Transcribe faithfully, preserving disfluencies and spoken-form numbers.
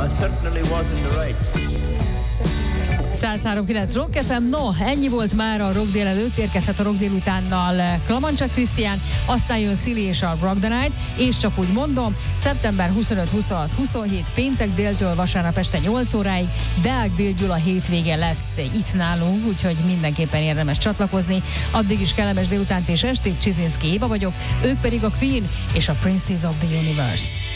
I certainly was in the right. száz három kilenc Rock ef em. No, ennyi volt már a Rock délelőtt, érkezhet a Rock délutánnal Klamancsák Krisztián, aztán jön Szili és a Rock the Night, és csak úgy mondom, szeptember huszonöt, huszonhat, huszonhét, péntek déltől vasárnap este nyolc óráig Deák Bill Gyula hétvége lesz itt nálunk, úgyhogy mindenképpen érdemes csatlakozni. Addig is kellemes délutánt és estét, Csizinszki Éva vagyok, ők pedig a Queen és a Princess of the Universe.